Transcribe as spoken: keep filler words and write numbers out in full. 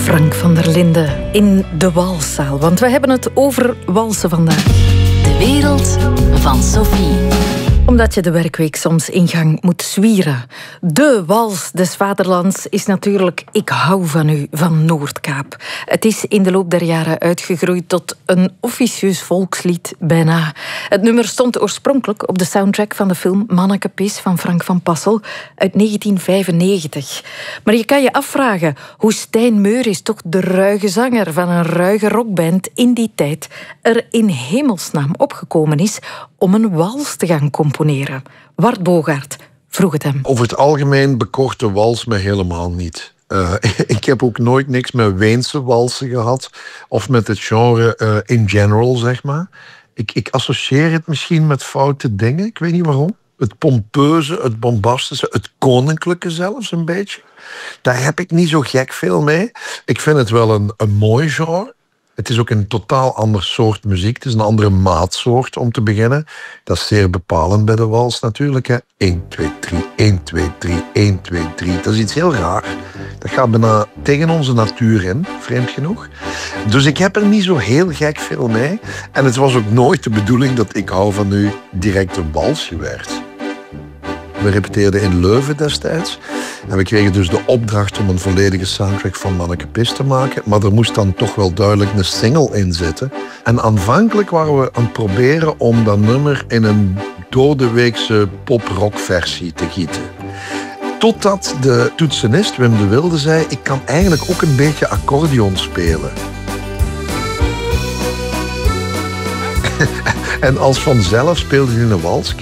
Frank van der Linden in de Walszaal. Want we hebben het over walsen vandaag. De wereld van Sophie. Omdat je de werkweek soms in gang moet zwieren. De wals des vaderlands is natuurlijk Ik hou van u van Noordkaap. Het is in de loop der jaren uitgegroeid tot een officieus volkslied bijna. Het nummer stond oorspronkelijk op de soundtrack van de film Manneke Pis van Frank van Passel uit negentien vijfennegentig. Maar je kan je afvragen hoe Stijn Meuris, toch de ruige zanger van een ruige rockband in die tijd, er in hemelsnaam opgekomen is om een wals te gaan componeren. Wart Bogaert vroeg het hem. Over het algemeen bekoort de wals me helemaal niet. Uh, ik heb ook nooit niks met Weense walsen gehad. Of met het genre uh, in general, zeg maar. Ik, ik associeer het misschien met foute dingen. Ik weet niet waarom. Het pompeuze, het bombastische, het koninklijke zelfs een beetje. Daar heb ik niet zo gek veel mee. Ik vind het wel een, een mooi genre. Het is ook een totaal ander soort muziek. Het is een andere maatsoort om te beginnen. Dat is zeer bepalend bij de wals natuurlijk. Hè. één, twee, drie, één, twee, drie, één, twee, drie. Dat is iets heel raar. Dat gaat bijna tegen onze natuur in, vreemd genoeg. Dus ik heb er niet zo heel gek veel mee. En het was ook nooit de bedoeling dat Ik hou van u direct een walsje werd. We repeteerden in Leuven destijds. En we kregen dus de opdracht om een volledige soundtrack van Manneke Pis te maken. Maar er moest dan toch wel duidelijk een single in zitten. En aanvankelijk waren we aan het proberen om dat nummer in een doordeweekse pop-rock versie te gieten. Totdat de toetsenist Wim de Wilde zei: ik kan eigenlijk ook een beetje accordeon spelen. En als vanzelf speelde hij een wals.